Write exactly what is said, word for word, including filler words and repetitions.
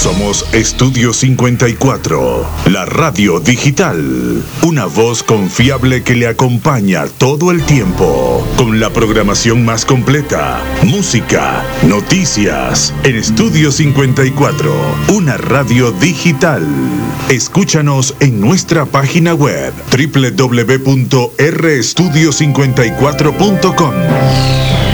Somos Estudio cincuenta y cuatro, la radio digital. Una voz confiable que le acompaña todo el tiempo. Con la programación más completa, música, noticias. En Estudio cincuenta y cuatro, una radio digital. Escúchanos en nuestra página web doble u doble u doble u punto r estudio cincuenta y cuatro punto com.